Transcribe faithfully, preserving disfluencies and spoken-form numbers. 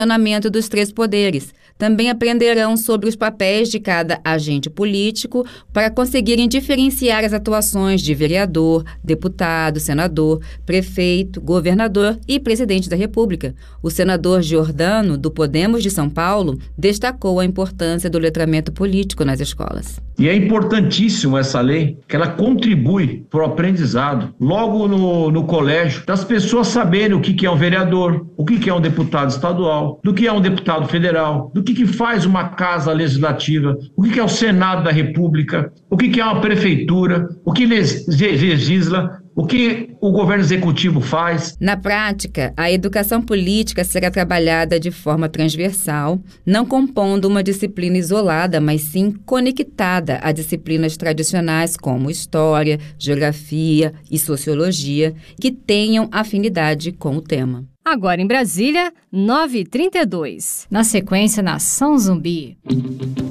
funcionamento dos três poderes. Também aprenderão sobre os papéis de cada agente político para conseguirem diferenciar as atuações de vereador, deputado, senador, prefeito, governador e presidente da República. O senador Giordano, do Podemos de São Paulo, destacou a importância do letramento político nas escolas. E é importantíssimo essa lei, que ela contribui para o aprendizado, logo no, no colégio, das pessoas saberem o que, que é um vereador, o que, que é um deputado estadual, do que é um deputado federal, do que, que faz uma casa legislativa, o que, que é o Senado da República, o que, que é uma prefeitura, o que legisla, o que o governo executivo faz. Na prática, a educação política será trabalhada de forma transversal, não compondo uma disciplina isolada, mas sim conectada a disciplinas tradicionais como História, Geografia e Sociologia, que tenham afinidade com o tema. Agora em Brasília, nove e trinta e dois. Na sequência, Nação Zumbi.